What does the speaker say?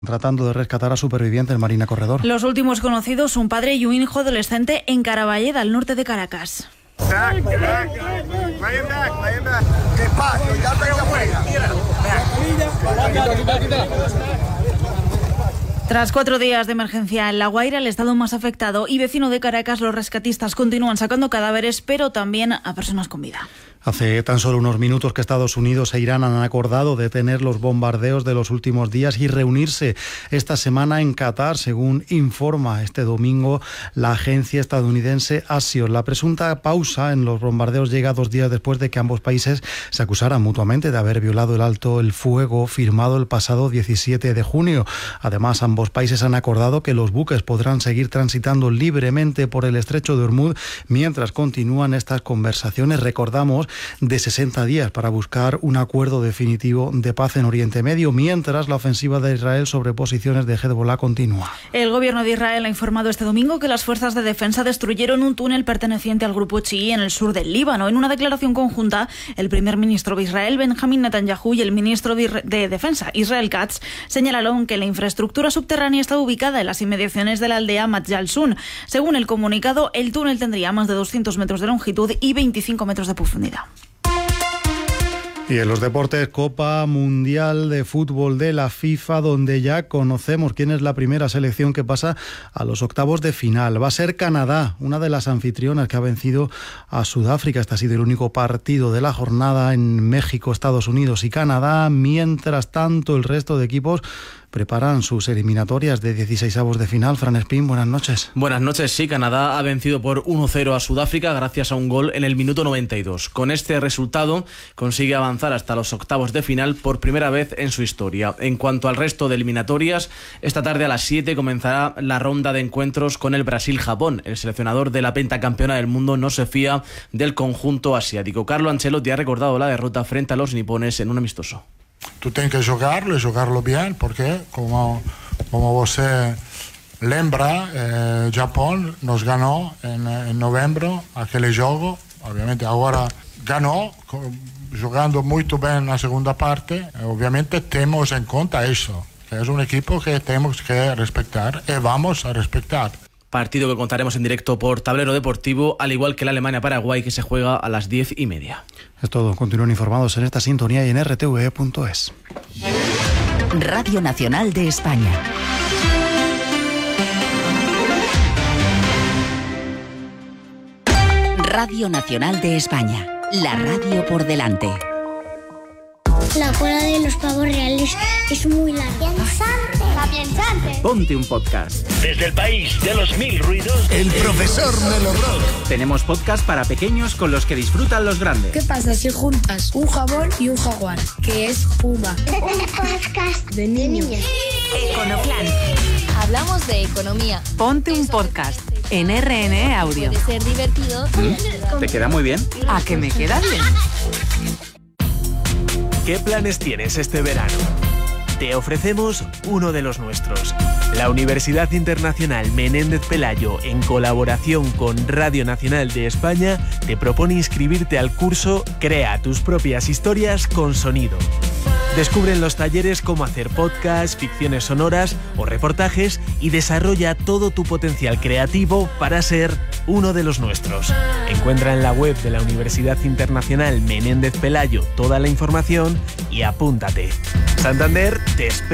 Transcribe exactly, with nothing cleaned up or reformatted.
Tratando de rescatar a supervivientes, Marina Corredor. Los últimos conocidos, un padre y un hijo adolescente en Caraballeda, al norte de Caracas. Tras cuatro días de emergencia en La Guaira, el estado más afectado y vecino de Caracas, los rescatistas continúan sacando cadáveres, pero también a personas con vida. Hace tan solo unos minutos que Estados Unidos e Irán han acordado detener los bombardeos de los últimos días y reunirse esta semana en Qatar, según informa este domingo la agencia estadounidense Axios. La presunta pausa en los bombardeos llega dos días después de que ambos países se acusaran mutuamente de haber violado el alto el fuego firmado el pasado diecisiete de junio. Además, ambos países han acordado que los buques podrán seguir transitando libremente por el estrecho de Hormuz mientras continúan estas conversaciones. Recordamos, de sesenta días para buscar un acuerdo definitivo de paz en Oriente Medio, mientras la ofensiva de Israel sobre posiciones de Hezbollah continúa. El gobierno de Israel ha informado este domingo que las fuerzas de defensa destruyeron un túnel perteneciente al grupo chií en el sur del Líbano. En una declaración conjunta, el primer ministro de Israel, Benjamín Netanyahu, y el ministro de Defensa, Israel Katz, señalaron que la infraestructura subterránea está ubicada en las inmediaciones de la aldea Majal Sun. Según el comunicado, el túnel tendría más de doscientos metros de longitud y veinticinco metros de profundidad. Y en los deportes, Copa Mundial de Fútbol de la FIFA, donde ya conocemos quién es la primera selección que pasa a los octavos de final. Va a ser Canadá, una de las anfitrionas que ha vencido a Sudáfrica. Este ha sido el único partido de la jornada en México, Estados Unidos y Canadá. Mientras tanto, el resto de equipos preparan sus eliminatorias de dieciseisavos de final. Fran Espín, buenas noches. Buenas noches, sí, Canadá ha vencido por uno cero a Sudáfrica gracias a un gol en el minuto noventa y dos. Con este resultado consigue avanzar hasta los octavos de final por primera vez en su historia. En cuanto al resto de eliminatorias, esta tarde a las siete comenzará la ronda de encuentros con el Brasil-Japón. El seleccionador de la pentacampeona del mundo no se fía del conjunto asiático. Carlo Ancelotti ha recordado la derrota frente a los nipones en un amistoso. Tú tienes que jugarlo y jugarlo bien, porque como, como você lembra, eh, Japón nos ganó en, en noviembre aquel juego. Obviamente ahora ganó jugando muy bien la segunda parte. Obviamente tenemos en cuenta eso, que es un equipo que tenemos que respetar y vamos a respetar. Partido que contaremos en directo por Tablero Deportivo, al igual que la Alemania-Paraguay, que se juega a las diez y media. Es todo. Continúen informados en esta sintonía y en r t v punto es. Radio Nacional de España. Radio Nacional de España. La radio por delante. La cola de los pavos reales es muy larga. Pensante. La pensante. Ponte un podcast. Desde el país de los mil ruidos, el profesor Melo Rock. Tenemos podcast para pequeños con los que disfrutan los grandes. ¿Qué pasa si juntas un jabón y un jaguar? Que es Puma. Un podcast de niños. Econoclan. Hablamos de economía. Ponte un podcast en R N E Audio. Puede ser divertido. ¿Mm? ¿Te queda muy bien? ¿A que me queda bien? ¿Qué planes tienes este verano? Te ofrecemos uno de los nuestros. La Universidad Internacional Menéndez Pelayo, en colaboración con Radio Nacional de España, te propone inscribirte al curso Crea tus propias historias con sonido. Descubre en los talleres cómo hacer podcasts, ficciones sonoras o reportajes y desarrolla todo tu potencial creativo para ser uno de los nuestros. Encuentra en la web de la Universidad Internacional Menéndez Pelayo toda la información y apúntate. Santander te espera.